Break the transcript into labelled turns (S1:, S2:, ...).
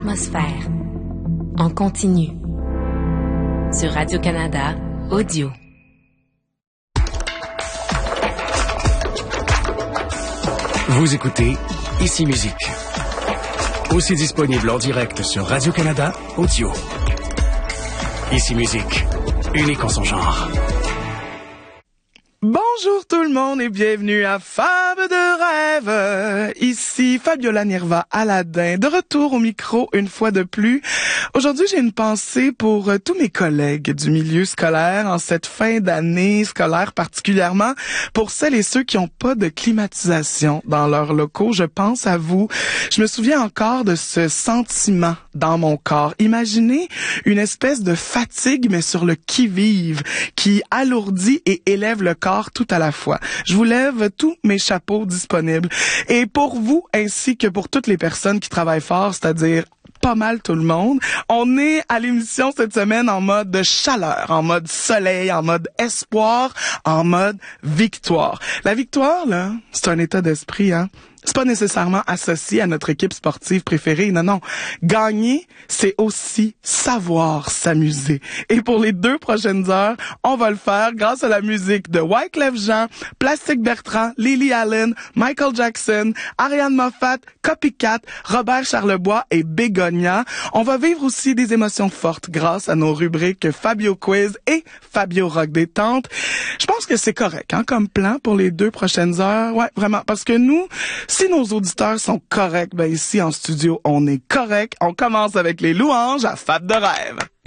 S1: Atmosphère. En continu. Sur Radio-Canada, audio.
S2: Vous écoutez Ici Musique. Aussi disponible en direct sur Radio-Canada, audio. Ici Musique. Unique en son genre.
S3: Bonjour tout le monde et bienvenue à Fab de rêve. Ici Fabiola Nirva Aladin, de retour au micro une fois de plus. Aujourd'hui, j'ai une pensée pour tous mes collègues du milieu scolaire en cette fin d'année scolaire, particulièrement pour celles et ceux qui n'ont pas de climatisation dans leurs locaux. Je pense à vous. Je me souviens encore de ce sentiment dans mon corps. Imaginez une espèce de fatigue, mais sur le qui-vive, qui alourdit et élève le corps tout à la fois. Je vous lève tous mes chapeaux disponibles. Et pour vous, ainsi que pour toutes les personnes qui travaillent fort, c'est-à-dire pas mal tout le monde, on est à l'émission cette semaine en mode de chaleur, en mode soleil, en mode espoir, en mode victoire. La victoire, là, c'est un état d'esprit, hein. C'est pas nécessairement associé à notre équipe sportive préférée. Non. Gagner, c'est aussi savoir s'amuser. Et pour les 2 prochaines heures, on va le faire grâce à la musique de Wyclef Jean, Plastique Bertrand, Lily Allen, Michael Jackson, Ariane Moffat, Copycat, Robert Charlebois et Bégonia. On va vivre aussi des émotions fortes grâce à nos rubriques Fabio Quiz et Fabio Rock Détente. Je pense que c'est correct, hein, comme plan pour les 2 prochaines heures. Ouais, vraiment. Parce que nous, si nos auditeurs sont corrects, ben ici en studio, on est correct. On commence avec les louanges à Fab de rêve.